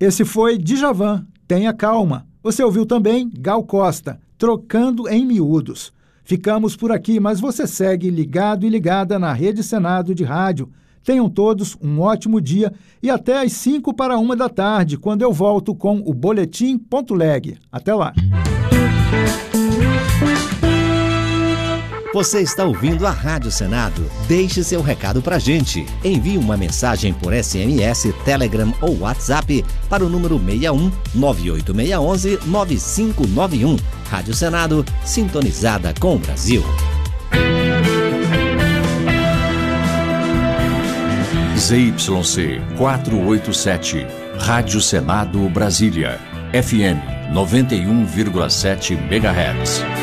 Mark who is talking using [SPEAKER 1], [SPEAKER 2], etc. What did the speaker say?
[SPEAKER 1] Esse foi Djavan, Tenha Calma. Você ouviu também Gal Costa, Trocando em Miúdos. Ficamos por aqui, mas você segue ligado e ligada na Rede Senado de Rádio. Tenham todos um ótimo dia e até às 1:55 da tarde, quando eu volto com o Boletim.leg. Até lá.
[SPEAKER 2] Você está ouvindo a Rádio Senado? Deixe seu recado pra gente. Envie uma mensagem por SMS, Telegram ou WhatsApp para o número 61 98611 9591. Rádio Senado, sintonizada com o Brasil.
[SPEAKER 3] ZYC 487, Rádio Senado Brasília, FM 91,7 MHz.